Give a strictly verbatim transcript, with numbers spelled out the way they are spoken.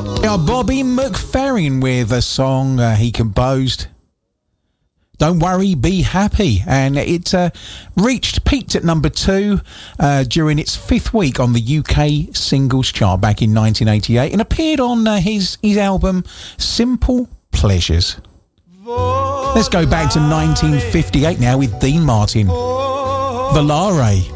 Bobby McFerrin with a song uh, he composed, Don't Worry, Be Happy, and it uh, reached, peaked at number two uh, during its fifth week on the U K singles chart back in nineteen eighty-eight, and appeared on uh, his, his album Simple Pleasures. Let's go back to nineteen fifty-eight now with Dean Martin, Volare.